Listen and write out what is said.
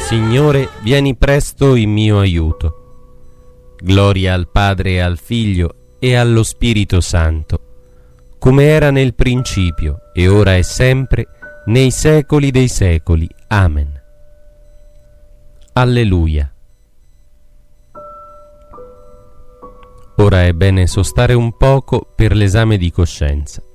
Signore, vieni presto in mio aiuto. Gloria al Padre e al Figlio e allo Spirito Santo, come era nel principio, e ora e sempre, nei secoli dei secoli. Amen. Alleluia. Ora è bene sostare un poco per l'esame di coscienza.